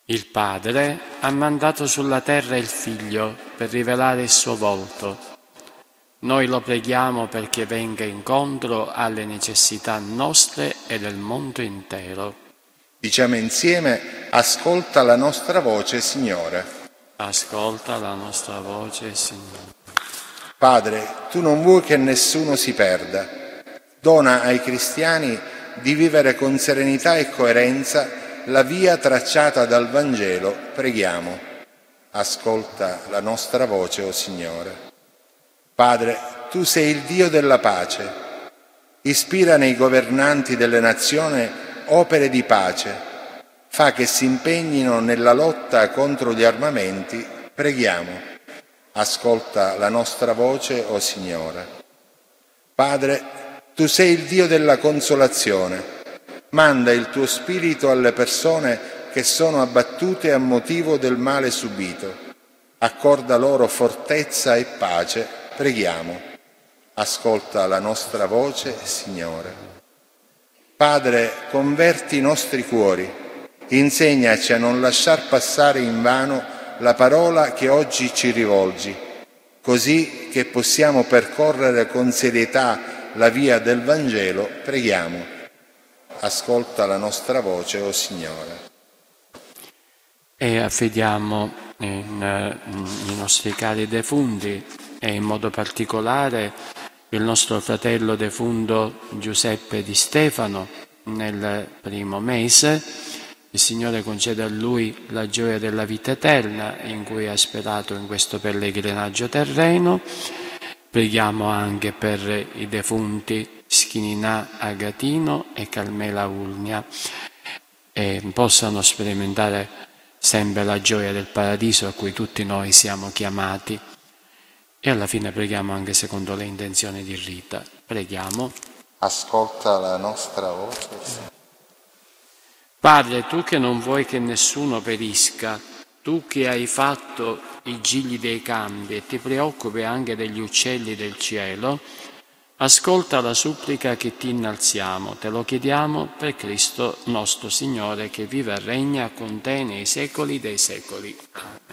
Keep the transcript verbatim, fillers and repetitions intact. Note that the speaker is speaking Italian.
Il Padre ha mandato sulla terra il Figlio per rivelare il suo volto. Noi lo preghiamo perché venga incontro alle necessità nostre e del mondo intero. Diciamo insieme: ascolta la nostra voce, Signore. Ascolta la nostra voce, Signore. Padre, tu non vuoi che nessuno si perda. Dona ai cristiani di vivere con serenità e coerenza la via tracciata dal Vangelo. Preghiamo. Ascolta la nostra voce, o Signore. Padre, tu sei il Dio della pace. Ispira nei governanti delle nazioni opere di pace. Fa che si impegnino nella lotta contro gli armamenti. Preghiamo. Ascolta la nostra voce, o Signore. Padre, tu sei il Dio della consolazione. Manda il tuo Spirito alle persone che sono abbattute a motivo del male subito. Accorda loro fortezza e pace. Preghiamo. Ascolta la nostra voce, Signore. Padre, converti i nostri cuori. Insegnaci a non lasciar passare in vano la parola che oggi ci rivolgi, così che possiamo percorrere con serietà la via del Vangelo. Preghiamo. Ascolta la nostra voce, o Signore. E affidiamo in, i nostri cari defunti e in modo particolare il nostro fratello defunto Giuseppe Di Stefano nel primo mese. Il Signore concede a lui la gioia della vita eterna in cui ha sperato in questo pellegrinaggio terreno. Preghiamo anche per i defunti Schininà Agatino e Carmela Ulnia e possano sperimentare sempre la gioia del paradiso a cui tutti noi siamo chiamati. E alla fine preghiamo anche secondo le intenzioni di Rita. Preghiamo. Ascolta la nostra voce. Padre, tu che non vuoi che nessuno perisca, tu che hai fatto i gigli dei campi e ti preoccupi anche degli uccelli del cielo, ascolta la supplica che ti innalziamo, te lo chiediamo per Cristo nostro Signore, che vive e regna con te nei secoli dei secoli.